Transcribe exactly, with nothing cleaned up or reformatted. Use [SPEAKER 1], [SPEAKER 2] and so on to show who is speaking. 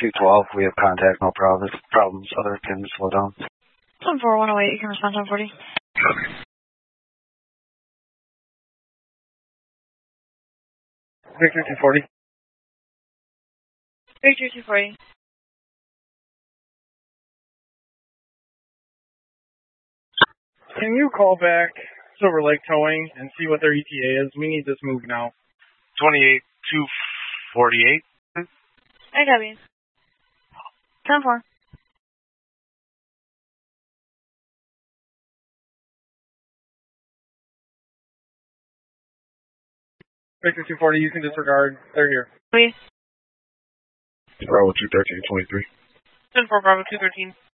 [SPEAKER 1] two twelve, we have contact, no problems. Problems. Other can slow down.
[SPEAKER 2] seven four one oh eight, you can respond ten forty.
[SPEAKER 3] Victor two forty.
[SPEAKER 2] Victor two forty.
[SPEAKER 3] Can you call back Silver Lake Towing and see what their E T A is? We need this move now.
[SPEAKER 4] twenty-eight two forty-eight.
[SPEAKER 2] I got you. ten four.
[SPEAKER 3] Victor two forty, you can disregard. They're here.
[SPEAKER 2] Please.
[SPEAKER 4] Bravo two thirteen twenty-three.
[SPEAKER 2] ten four Bravo two thirteen.